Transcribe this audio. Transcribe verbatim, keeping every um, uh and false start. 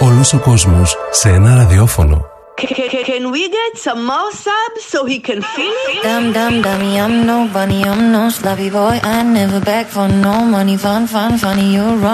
Όλος ο κόσμος σε ένα ραδιόφωνο. Can we get some more subs so he can feel it? Dum dum dummy, I'm no bunny, I'm no sloppy boy. I never beg for no money. Fun, fun, funny, you run.